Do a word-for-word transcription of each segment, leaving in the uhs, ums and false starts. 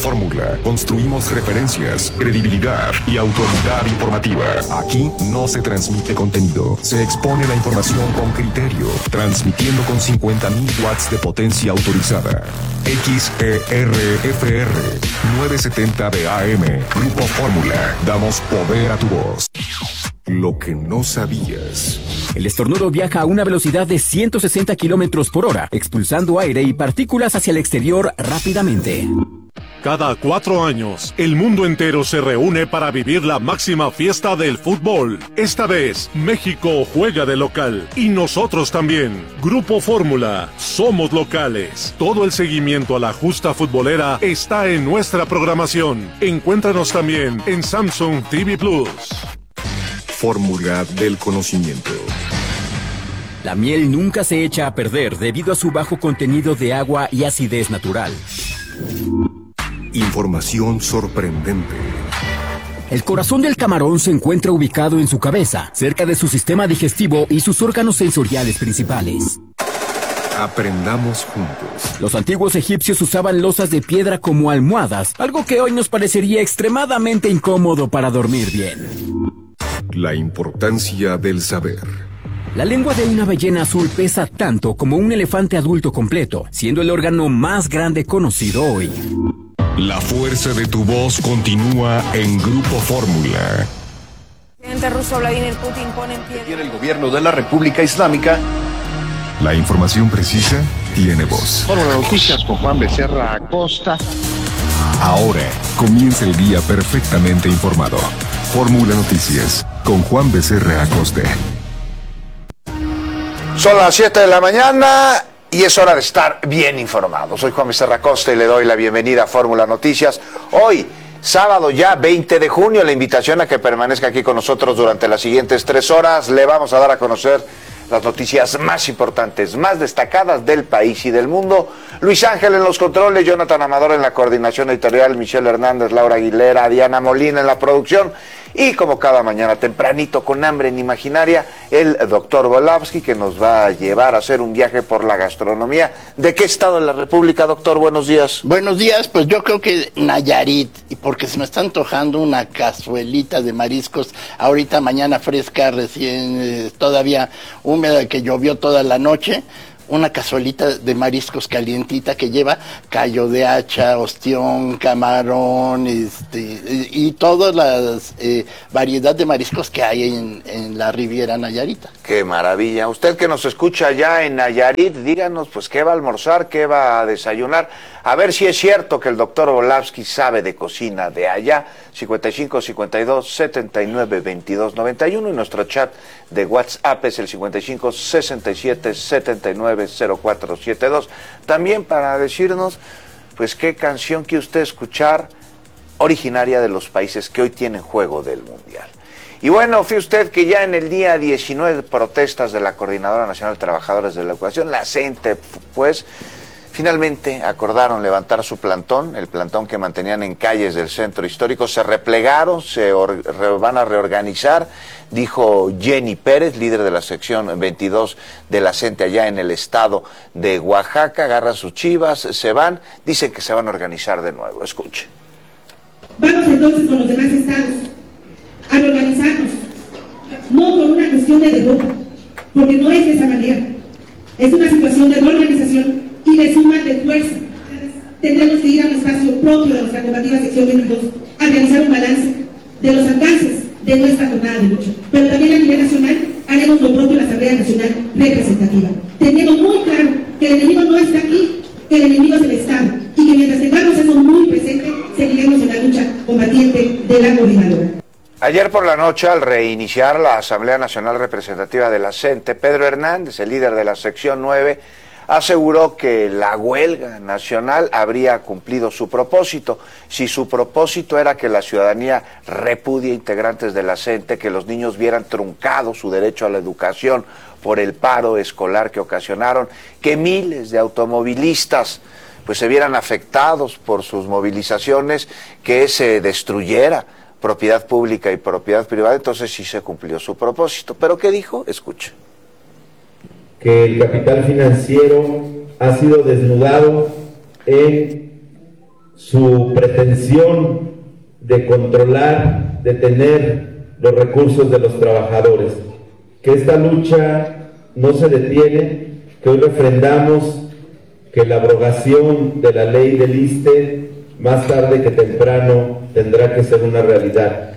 Fórmula, construimos referencias, credibilidad y autoridad informativa. Aquí no se transmite contenido, se expone la información con criterio, transmitiendo con cincuenta mil watts de potencia autorizada. X E R F R novecientos setenta de A M, Grupo Fórmula, damos poder a tu voz. Lo que no sabías. El estornudo viaja a una velocidad de ciento sesenta kilómetros por hora, expulsando aire y partículas hacia el exterior rápidamente. Cada cuatro años, el mundo entero se reúne para vivir la máxima fiesta del fútbol. Esta vez, México juega de local. Y nosotros también. Grupo Fórmula. Somos locales. Todo el seguimiento a la justa futbolera está en nuestra programación. Encuéntranos también en Samsung T V Plus. Fórmula del conocimiento. La miel nunca se echa a perder debido a su bajo contenido de agua y acidez natural. Información sorprendente. El corazón del camarón se encuentra ubicado en su cabeza, cerca de su sistema digestivo y sus órganos sensoriales principales. Aprendamos juntos. Los antiguos egipcios usaban losas de piedra como almohadas, algo que hoy nos parecería extremadamente incómodo para dormir bien. La importancia del saber. La lengua de una ballena azul pesa tanto como un elefante adulto completo, siendo el órgano más grande conocido hoy. La fuerza de tu voz continúa en Grupo Fórmula. El presidente ruso Vladimir Putin pone en pie. Tiene el gobierno de la República Islámica. La información precisa tiene voz. Fórmula Noticias con Juan Becerra Acosta. Ahora comienza el día perfectamente informado. Fórmula Noticias con Juan Becerra Acosta. Son las siete de la mañana y es hora de estar bien informado. Soy Juan Becerra Acosta y le doy la bienvenida a Fórmula Noticias. Hoy, sábado ya veinte de junio, la invitación a que permanezca aquí con nosotros durante las siguientes tres horas. Le vamos a dar a conocer las noticias más importantes, más destacadas del país y del mundo. Luis Ángel en los controles, Jonathan Amador en la coordinación editorial, Michelle Hernández, Laura Aguilera, Diana Molina en la producción. Y como cada mañana tempranito, con hambre en imaginaria, el doctor Volavsky, que nos va a llevar a hacer un viaje por la gastronomía. ¿De qué estado de la República, doctor? Buenos días. Buenos días, pues yo creo que Nayarit, y porque se me está antojando una cazuelita de mariscos, ahorita mañana fresca, recién eh, todavía húmeda, que llovió toda la noche. Una cazuelita de mariscos calientita que lleva callo de hacha, ostión, camarón, este, y, y todas las eh, variedad de mariscos que hay en, en la Riviera Nayarita. ¡Qué maravilla! Usted que nos escucha ya en Nayarit, díganos pues qué va a almorzar, qué va a desayunar. A ver si es cierto que el doctor Volavsky sabe de cocina de allá. cincuenta y cinco, cincuenta y dos, setenta y nueve, veintidós, noventa y uno y nuestro chat de WhatsApp es el cincuenta y cinco, sesenta y siete, setenta y nueve, cero cuatro siete dos. También para decirnos pues qué canción quiere usted escuchar originaria de los países que hoy tienen juego del Mundial. Y bueno, fíjese usted que ya en el día diecinueve de protestas de la Coordinadora Nacional de Trabajadores de la Educación, la CENTE, pues finalmente acordaron levantar su plantón, el plantón que mantenían en calles del centro histórico. Se replegaron, se or, re, van a reorganizar, dijo Jenny Pérez, líder de la sección veintidós de la CENTE allá en el estado de Oaxaca. Agarran sus chivas, se van, dicen que se van a organizar de nuevo. Escuche. Vamos entonces con los demás estados a reorganizarnos, no por una cuestión de derrota, porque no es de esa manera. Es una situación de reorganización y de suma de fuerza. Tendremos que ir a un espacio propio de nuestra combativa sección veintidós a realizar un balance de los alcances de nuestra jornada de lucha. Pero también a nivel nacional haremos lo propio en la Asamblea Nacional Representativa. Tenemos muy claro que el enemigo no está aquí, que el enemigo es el Estado, y que mientras tengamos eso muy presente, seguiremos en la lucha combatiente de la coordinadora. Ayer por la noche, al reiniciar la Asamblea Nacional Representativa de la CENTE, Pedro Hernández, el líder de la sección nueve, aseguró que la huelga nacional habría cumplido su propósito. Si su propósito era que la ciudadanía repudie integrantes de la CENTE, que los niños vieran truncado su derecho a la educación por el paro escolar que ocasionaron, que miles de automovilistas pues se vieran afectados por sus movilizaciones, que se destruyera propiedad pública y propiedad privada, entonces sí se cumplió su propósito. ¿Pero qué dijo? Escuche. Que el capital financiero ha sido desnudado en su pretensión de controlar, de tener los recursos de los trabajadores. Que esta lucha no se detiene, que hoy refrendamos que la abrogación de la ley del ISSSTE más tarde que temprano tendrá que ser una realidad.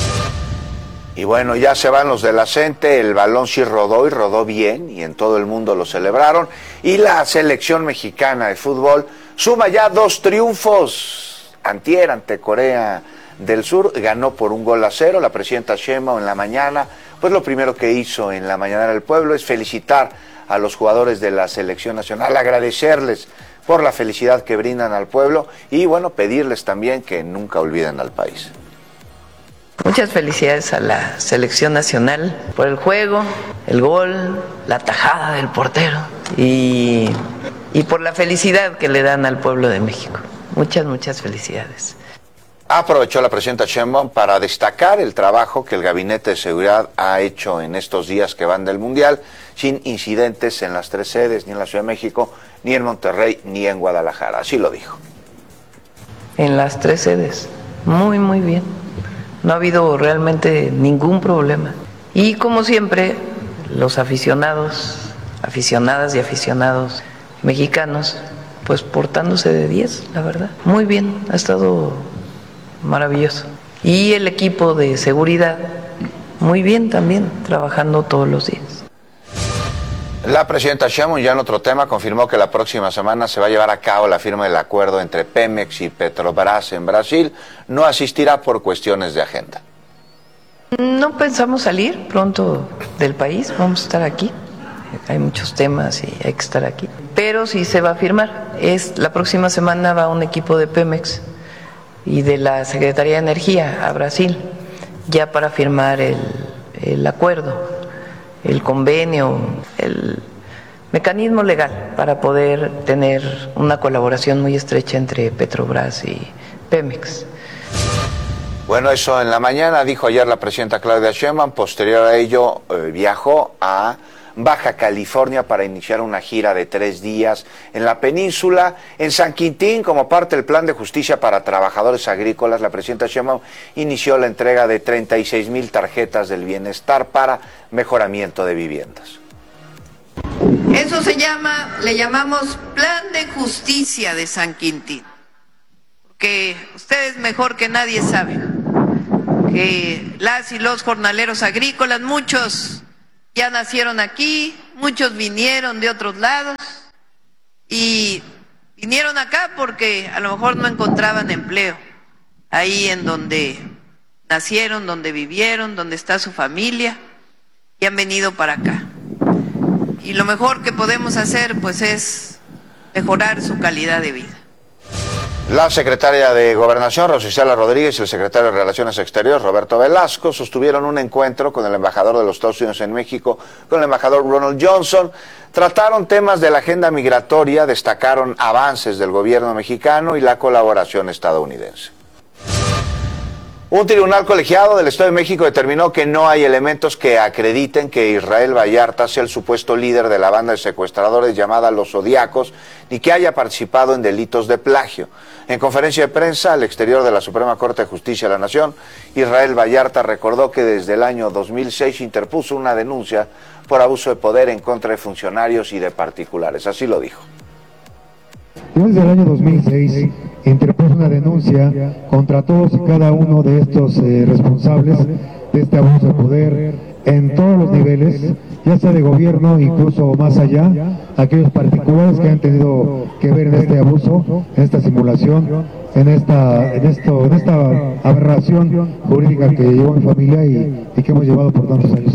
Y bueno, ya se van los de la CENTE, el balón sí rodó y rodó bien y en todo el mundo lo celebraron. Y la selección mexicana de fútbol suma ya dos triunfos. Antier ante Corea del Sur, ganó por un gol a cero. La presidenta Sheinbaum en la mañana, pues lo primero que hizo en la Mañanera del Pueblo es felicitar a los jugadores de la selección nacional, agradecerles por la felicidad que brindan al pueblo y bueno, pedirles también que nunca olviden al país. Muchas felicidades a la selección nacional por el juego, el gol, la tajada del portero y, y por la felicidad que le dan al pueblo de México. Muchas, muchas felicidades. Aprovechó la presidenta Sheinbaum para destacar el trabajo que el Gabinete de Seguridad ha hecho en estos días que van del Mundial, sin incidentes en las tres sedes, ni en la Ciudad de México, ni en Monterrey, ni en Guadalajara. Así lo dijo. En las tres sedes, muy, muy bien. No ha habido realmente ningún problema. Y como siempre, los aficionados, aficionadas y aficionados mexicanos, pues portándose de diez, la verdad. Muy bien, ha estado maravilloso. Y el equipo de seguridad, muy bien también, trabajando todos los días. La presidenta Sheinbaum, ya en otro tema, confirmó que la próxima semana se va a llevar a cabo la firma del acuerdo entre Pemex y Petrobras en Brasil. No asistirá por cuestiones de agenda. No pensamos salir pronto del país, vamos a estar aquí. Hay muchos temas y hay que estar aquí. Pero sí se va a firmar. Es, la próxima semana va un equipo de Pemex y de la Secretaría de Energía a Brasil, ya para firmar el, el acuerdo, el convenio, el mecanismo legal para poder tener una colaboración muy estrecha entre Petrobras y Pemex. Bueno, eso en la mañana dijo ayer la presidenta Claudia Sheinbaum. Posterior a ello eh, viajó a Baja California para iniciar una gira de tres días en la península. En San Quintín, como parte del plan de justicia para trabajadores agrícolas, la presidenta Sheinbaum inició la entrega de treinta y seis mil tarjetas del bienestar para mejoramiento de viviendas. Eso se llama, le llamamos Plan de Justicia de San Quintín, porque ustedes mejor que nadie saben que las y los jornaleros agrícolas, muchos ya nacieron aquí, muchos vinieron de otros lados y vinieron acá porque a lo mejor no encontraban empleo ahí en donde nacieron, donde vivieron, donde está su familia y han venido para acá. Y lo mejor que podemos hacer pues es mejorar su calidad de vida. La secretaria de Gobernación, Rosa Isela Rodríguez, y el secretario de Relaciones Exteriores, Roberto Velasco, sostuvieron un encuentro con el embajador de los Estados Unidos en México, con el embajador Ronald Johnson. Trataron temas de la agenda migratoria, destacaron avances del gobierno mexicano y la colaboración estadounidense. Un tribunal colegiado del Estado de México determinó que no hay elementos que acrediten que Israel Vallarta sea el supuesto líder de la banda de secuestradores llamada Los Zodiacos, ni que haya participado en delitos de plagio. En conferencia de prensa al exterior de la Suprema Corte de Justicia de la Nación, Israel Vallarta recordó que desde el año dos mil seis interpuso una denuncia por abuso de poder en contra de funcionarios y de particulares. Así lo dijo. Desde el año dos mil seis interpuso una denuncia contra todos y cada uno de estos eh, responsables de este abuso de poder en todos los niveles, ya sea de gobierno, incluso más allá, aquellos particulares que han tenido que ver en este abuso, en esta simulación, en esta, en esto, en esta aberración jurídica que llevó mi familia y, y que hemos llevado por tantos años.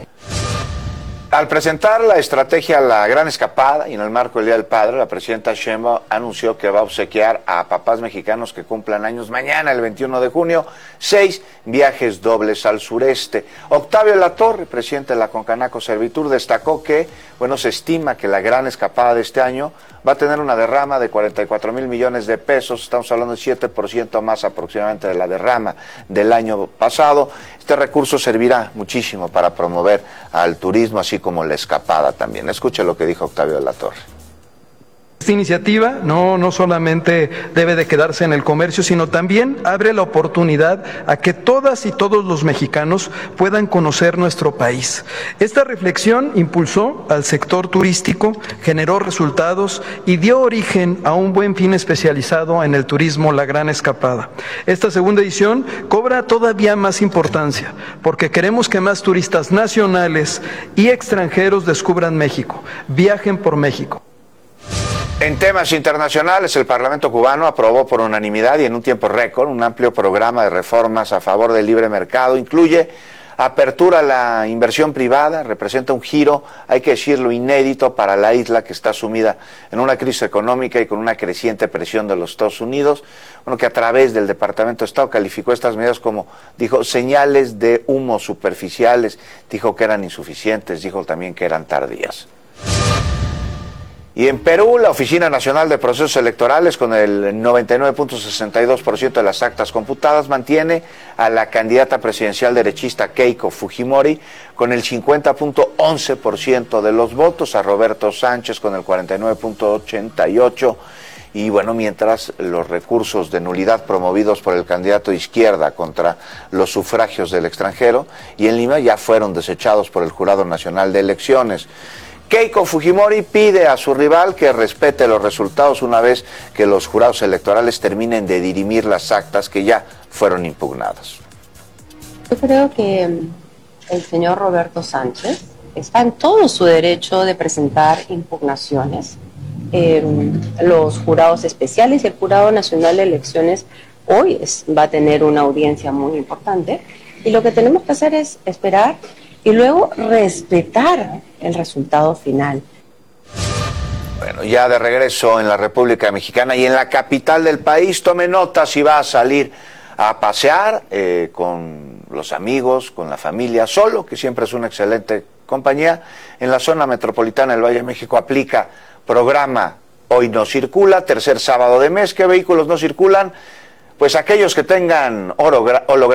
Al presentar la estrategia La Gran Escapada y en el marco del Día del Padre, la presidenta Sheinbaum anunció que va a obsequiar a papás mexicanos que cumplan años mañana, el veintiuno de junio, seis viajes dobles al sureste. Octavio Latorre, presidente de la Concanaco Servitur, destacó que, bueno, se estima que la Gran Escapada de este año va a tener una derrama de cuarenta y cuatro mil millones de pesos, estamos hablando del siete por ciento más aproximadamente de la derrama del año pasado. Este recurso servirá muchísimo para promover al turismo, así como la escapada también. Escuche lo que dijo Octavio de la Torre. Esta iniciativa no, no solamente debe de quedarse en el comercio, sino también abre la oportunidad a que todas y todos los mexicanos puedan conocer nuestro país. Esta reflexión impulsó al sector turístico, generó resultados y dio origen a un buen fin especializado en el turismo, la Gran Escapada. Esta segunda edición cobra todavía más importancia porque queremos que más turistas nacionales y extranjeros descubran México, viajen por México. En temas internacionales, el Parlamento cubano aprobó por unanimidad y en un tiempo récord un amplio programa de reformas a favor del libre mercado. Incluye apertura a la inversión privada, representa un giro, hay que decirlo, inédito para la isla que está sumida en una crisis económica y con una creciente presión de los Estados Unidos. Bueno, que a través del Departamento de Estado calificó estas medidas como, dijo, señales de humo superficiales, dijo que eran insuficientes, dijo también que eran tardías. Y en Perú, la Oficina Nacional de Procesos Electorales, con el noventa y nueve punto sesenta y dos por ciento de las actas computadas, mantiene a la candidata presidencial derechista Keiko Fujimori con el cincuenta punto once por ciento de los votos, a Roberto Sánchez con el cuarenta y nueve punto ochenta y ocho por ciento. Y bueno, mientras los recursos de nulidad promovidos por el candidato de izquierda contra los sufragios del extranjero y en Lima ya fueron desechados por el Jurado Nacional de Elecciones. Keiko Fujimori pide a su rival que respete los resultados una vez que los jurados electorales terminen de dirimir las actas que ya fueron impugnadas. Yo creo que el señor Roberto Sánchez está en todo su derecho de presentar impugnaciones. Eh, los jurados especiales y el Jurado Nacional de Elecciones hoy es, va a tener una audiencia muy importante y lo que tenemos que hacer es esperar y luego respetar el resultado final. Bueno, ya de regreso en la República Mexicana y en la capital del país, tome nota si va a salir a pasear eh, con los amigos, con la familia, solo, que siempre es una excelente compañía. En la zona metropolitana del Valle de México aplica programa Hoy No Circula, tercer sábado de mes. ¿Qué vehículos no circulan? Pues aquellos que tengan holograma